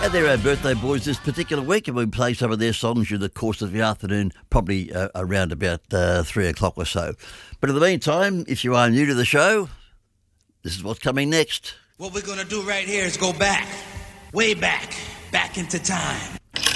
They're our birthday boys this particular week, and we play some of their songs during the course of the afternoon, probably around about 3 o'clock or so. But in the meantime, if you are new to the show, this is what's coming next. What we're going to do right here is go back, way back, back into time.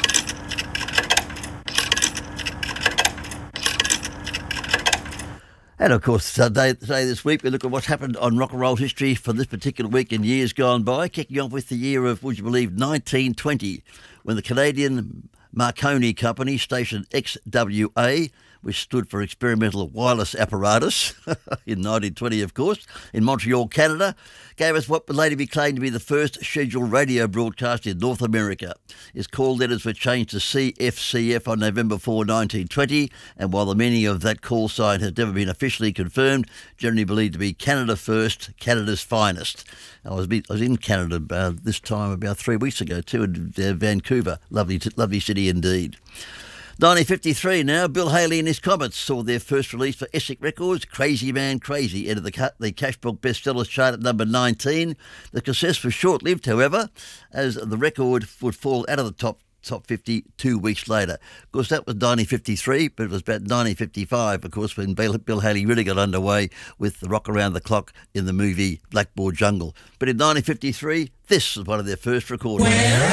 And of course, today this week, we look at what's happened on rock and roll history for this particular week in years gone by, kicking off with the year of, would you believe, 1920, when the Canadian Marconi Company, station XWA, which stood for Experimental Wireless Apparatus, in 1920, of course, in Montreal, Canada, gave us what would later be claimed to be the first scheduled radio broadcast in North America. Its call letters were changed to CFCF on November 4, 1920, and while the meaning of that call sign has never been officially confirmed, generally believed to be Canada First, Canada's Finest. I was in Canada this time about 3 weeks ago too, in Vancouver. Lovely city indeed. 1953 now, Bill Haley and his Comets saw their first release for Essex Records, Crazy Man Crazy, entered the Cashbook Bestsellers chart at number 19. The success was short-lived, however, as the record would fall out of the top 50 2 weeks later. Of course, that was 1953, but it was about 1955, of course, when Bill Haley really got underway with the Rock Around the Clock in the movie Blackboard Jungle. But in 1953, this was one of their first recordings.